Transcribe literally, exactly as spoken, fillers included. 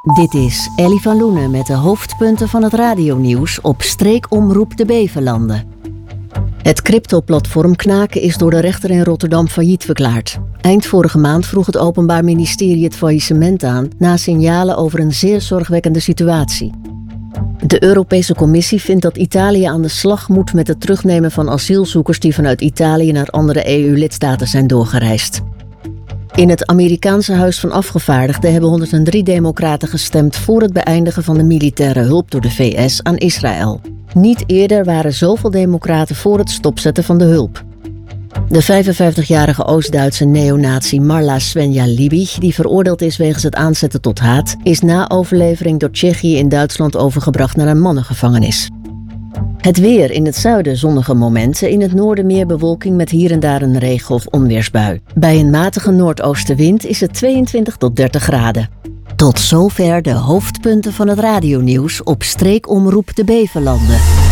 Dit is Ellie van Loenen met de hoofdpunten van het radionieuws op streekomroep de Bevelanden. Het cryptoplatform Knaken is door de rechter in Rotterdam failliet verklaard. Eind vorige maand vroeg het Openbaar Ministerie het faillissement aan na signalen over een zeer zorgwekkende situatie. De Europese Commissie vindt dat Italië aan de slag moet met het terugnemen van asielzoekers die vanuit Italië naar andere E U-lidstaten zijn doorgereisd. In het Amerikaanse Huis van Afgevaardigden hebben honderddrie democraten gestemd voor het beëindigen van de militaire hulp door de V S aan Israël. Niet eerder waren zoveel democraten voor het stopzetten van de hulp. De vijfenvijftigjarige Oost-Duitse neonazi Marla Svenja Liebig, die veroordeeld is wegens het aanzetten tot haat, is na overlevering door Tsjechië in Duitsland overgebracht naar een mannengevangenis. Het weer: in het zuiden zonnige momenten, in het noorden meer bewolking met hier en daar een regen- of onweersbui. Bij een matige noordoostenwind is het tweeëntwintig tot dertig graden. Tot zover de hoofdpunten van het radionieuws op streekomroep de Bevelanden.